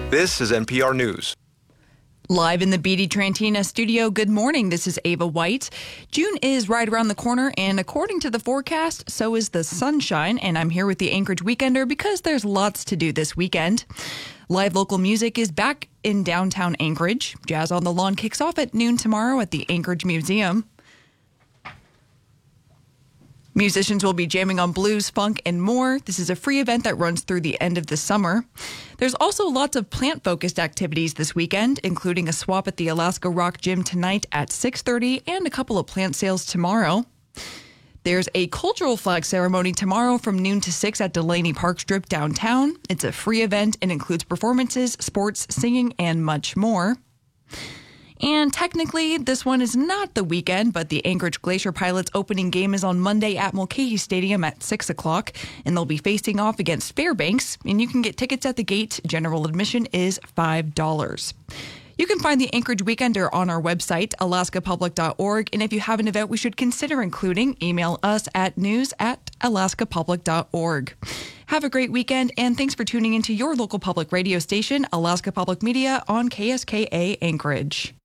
This is NPR News. Live in the BD Trantina studio, good morning. This is Ava White. June is right around the corner, and according to the forecast, so is the sunshine. And I'm here with the Anchorage Weekender because there's lots to do this weekend. Live local music is back in downtown Anchorage. Jazz on the Lawn kicks off at noon tomorrow at the Anchorage Museum. Musicians will be jamming on blues, funk, and more. This is a free event that runs through the end of the summer. There's also lots of plant-focused activities this weekend, including a swap at the Alaska Rock Gym tonight at 6:30 and a couple of plant sales tomorrow. There's a cultural flag ceremony tomorrow from noon to 6 at Delaney Park Strip downtown. It's a free event and includes performances, sports, singing, and much more. And technically, this one is not the weekend, but the Anchorage Glacier Pilots opening game is on Monday at Mulcahy Stadium at 6 o'clock, and they'll be facing off against Fairbanks, and you can get tickets at the gate. General admission is $5. You can find the Anchorage Weekender on our website, alaskapublic.org, and if you have an event we should consider including, email us at news@alaskapublic.org. Have a great weekend, and thanks for tuning into your local public radio station, Alaska Public Media, on KSKA Anchorage.